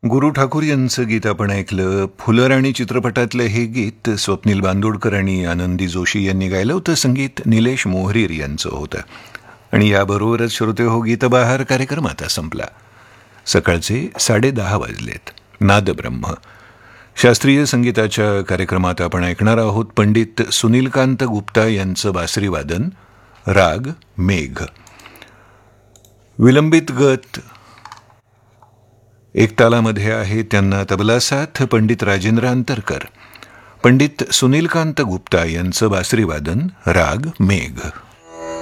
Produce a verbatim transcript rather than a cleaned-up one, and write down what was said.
गुरु ठाकूर यांचं गीत आपण ऐकलं. फुलराणी चित्रपटातलं हे गीत स्वप्नील बांदोडकर आणि आनंदी जोशी यांनी गायलं होतं. संगीत निलेश मोहरीर यांचं होतं. आणि याबरोबरच श्रोते हो, गीतबहार कार्यक्रम आता संपला. सकाळचे साडेदहा वाजलेत. नादब्रह्म शास्त्रीय संगीताच्या कार्यक्रमात आपण ऐकणार आहोत पंडित सुनीलकांत गुप्ता यांचं बासरी वादन, राग मेघ. विलंबित गत एक तालामध्ये आहे. त्यांना तबला साथ पंडित राजेंद्र अंतरकर. पंडित सुनीलकांत गुप्ता यांचं बासरी वादन, राग मेघ.